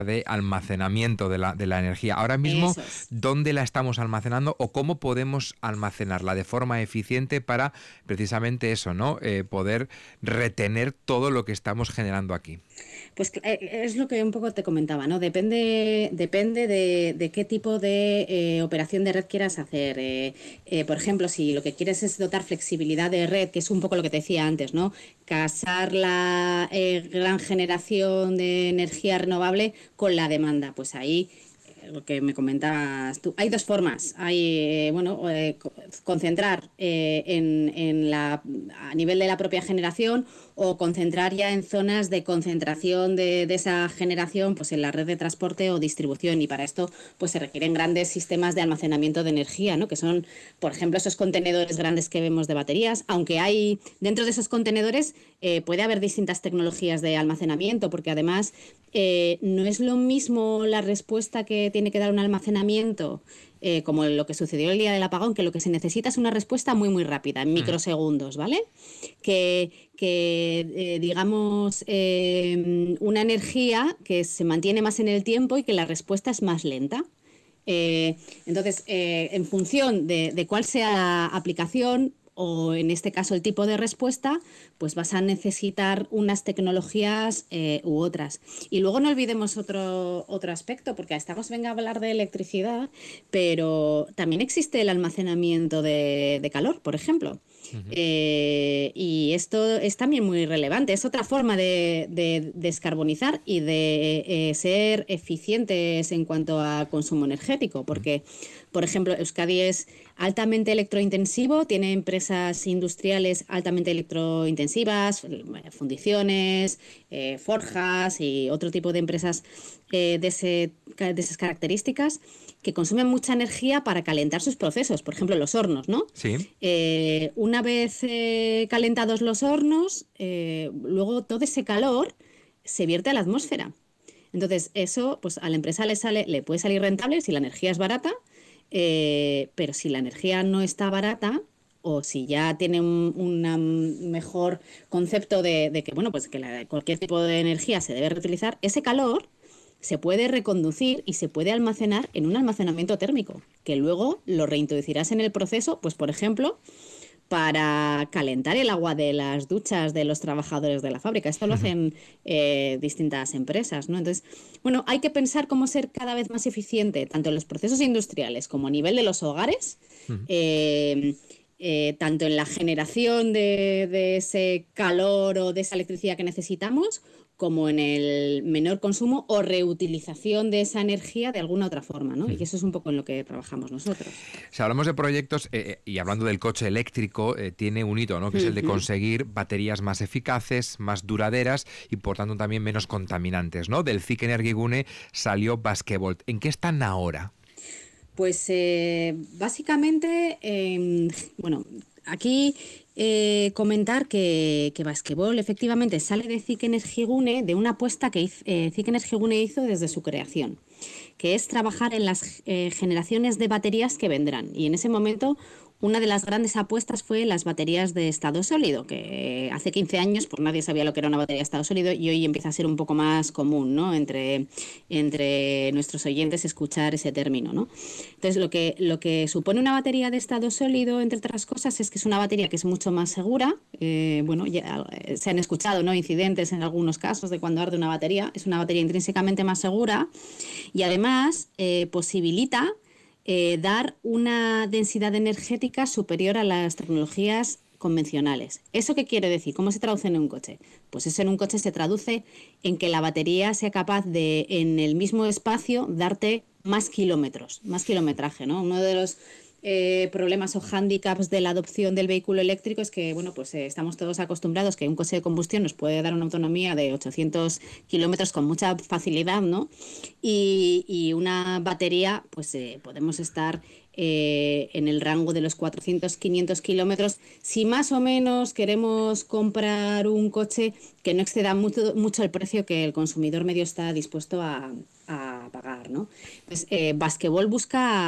de almacenamiento de la energía. Ahora mismo, Eso es. ¿dónde la estamos almacenando o cómo podemos almacenarla de forma eficiente para precisamente eso, ¿no? Poder retener todo lo que estamos generando aquí? Pues es lo que un poco te comentaba, ¿no? Depende de qué tipo de operación de red quieras hacer. Por ejemplo, si lo que quieres es dotar flexibilidad de red, que es un poco lo que te decía antes, ¿no? Casar la gran generación de energía renovable con la demanda, pues ahí lo que me comentabas tú. Hay dos formas. Hay, concentrar a nivel de la propia generación o concentrar ya en zonas de concentración de esa generación, pues en la red de transporte o distribución. Y para esto, pues se requieren grandes sistemas de almacenamiento de energía, ¿no? Que son, por ejemplo, esos contenedores grandes que vemos de baterías. Aunque hay dentro de esos contenedores puede haber distintas tecnologías de almacenamiento, porque además no es lo mismo la respuesta que tiene que dar un almacenamiento, como lo que sucedió el día del apagón, que lo que se necesita es una respuesta muy, muy rápida, en microsegundos, ¿vale? Digamos, una energía que se mantiene más en el tiempo y que la respuesta es más lenta. Entonces, en función de cuál sea la aplicación, o en este caso el tipo de respuesta, pues vas a necesitar unas tecnologías u otras. Y luego no olvidemos otro aspecto, porque estamos venga a hablar de electricidad, pero también existe el almacenamiento de calor, por ejemplo. Y esto es también muy relevante. Es otra forma de descarbonizar y de ser eficientes en cuanto a consumo energético, porque, por ejemplo, Euskadi es altamente electrointensivo, tiene empresas industriales altamente electrointensivas, fundiciones, forjas y otro tipo de empresas de esas características, que consumen mucha energía para calentar sus procesos, por ejemplo los hornos, ¿no? Sí. Una vez calentados los hornos, luego todo ese calor se vierte a la atmósfera. Entonces eso, pues a la empresa le puede salir rentable si la energía es barata, pero si la energía no está barata, o si ya tiene un mejor concepto de que, bueno, pues que cualquier tipo de energía se debe reutilizar, ese calor se puede reconducir y se puede almacenar en un almacenamiento térmico, que luego lo reintroducirás en el proceso, pues por ejemplo, para calentar el agua de las duchas de los trabajadores de la fábrica. Esto lo hacen distintas empresas, ¿no? Entonces, bueno, hay que pensar cómo ser cada vez más eficiente, tanto en los procesos industriales como a nivel de los hogares, tanto en la generación de ese calor o de esa electricidad que necesitamos, como en el menor consumo o reutilización de esa energía de alguna otra forma, ¿no? Y eso es un poco en lo que trabajamos nosotros. Si hablamos de proyectos, y hablando del coche eléctrico, tiene un hito, ¿no? Que es el de conseguir baterías más eficaces, más duraderas y por tanto también menos contaminantes, ¿no? Del CIC Energigune salió Basquevolt. ¿En qué están ahora? Pues básicamente, bueno, aquí comentar que Basquevolt efectivamente sale de CIC Energigune, de una apuesta que CIC Energigune hizo desde su creación, que es trabajar en las generaciones de baterías que vendrán. Y en ese momento una de las grandes apuestas fue las baterías de estado sólido, que hace 15 años pues nadie sabía lo que era una batería de estado sólido y hoy empieza a ser un poco más común, ¿no? Entre nuestros oyentes escuchar ese término, ¿no? Entonces lo que supone una batería de estado sólido, entre otras cosas, es que es una batería que es mucho más segura. Bueno, ya se han escuchado, ¿no?, incidentes en algunos casos de cuando arde una batería. Es una batería intrínsecamente más segura y además posibilita dar una densidad energética superior a las tecnologías convencionales. ¿Eso qué quiere decir? ¿Cómo se traduce en un coche? Pues eso en un coche se traduce en que la batería sea capaz de, en el mismo espacio, darte más kilómetros, más kilometraje, ¿no? Uno de los problemas o hándicaps de la adopción del vehículo eléctrico es que, bueno, pues estamos todos acostumbrados que un coche de combustión nos puede dar una autonomía de 800 kilómetros con mucha facilidad, ¿no? Y una batería, pues podemos estar en el rango de los 400, 500 kilómetros, si más o menos queremos comprar un coche que no exceda mucho el precio que el consumidor medio está dispuesto a pagar, ¿no? Pues Basquevolt busca